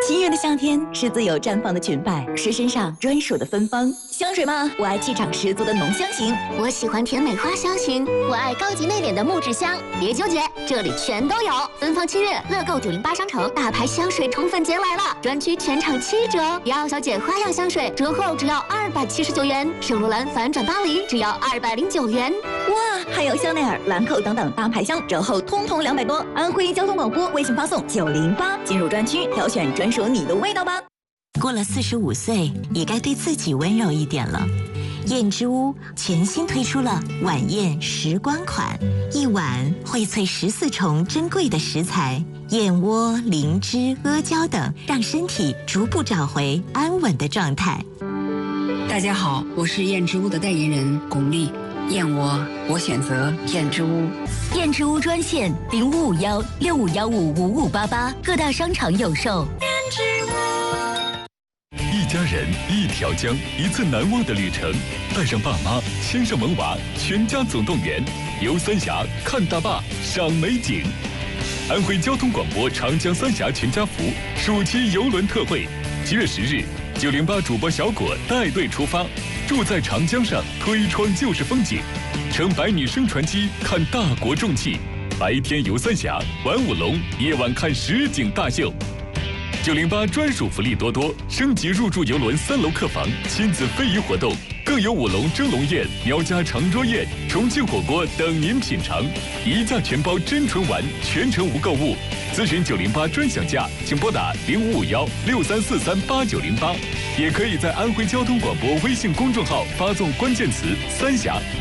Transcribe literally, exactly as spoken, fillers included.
七月的夏天是自由绽放的裙摆，是身上专属的芬芳。香水嘛，我爱气场十足的浓香型， 我喜欢甜美花香型，我爱高级内敛的木质香。别纠结，这里全都有。芬芳七月，乐购九零八商城大牌香水宠粉节来了，专区全场七折。姚小姐花样香水折后只要二百七十九元，圣罗兰反转巴黎只要二百零九元。 哇，还有香奈儿、兰蔻等等大牌香折后通通两百多。安徽交通广播微信发送九零八，进入专区挑选专属你的味道吧。 过了四十五岁，也该对自己温柔一点了。燕之屋全新推出了晚宴时光款，一碗荟萃十四重珍贵的食材，燕窝、灵芝、阿胶等，让身体逐步找回安稳的状态。 大家好，我是燕之屋的代言人巩俐。燕窝，我选择燕之屋。 燕之屋专线零五五幺六五幺五五五八八，各大商场有售。燕之屋。 一家人，一条江，一次难忘的旅程。带上爸妈，牵上萌娃，全家总动员。游三峡，看大坝，赏美景。安徽交通广播长江三峡全家福暑期游轮特惠，七月十日，九零八主播小果带队出发，住在长江上，推窗就是风景，乘百米升船机看大国重器，白天游三峡，玩舞龙，夜晚看实景大秀。九零八专属福利多多，升级入住游轮三楼客房，亲子非遗活动，更有舞龙、蒸笼宴、苗家长桌宴、重庆火锅等您品尝，一价全包真纯玩，全程无购物。咨询九零八专享价，请拨打零五五幺六三四三八九零八，也可以在安徽交通广播微信公众号发送关键词“三峡”。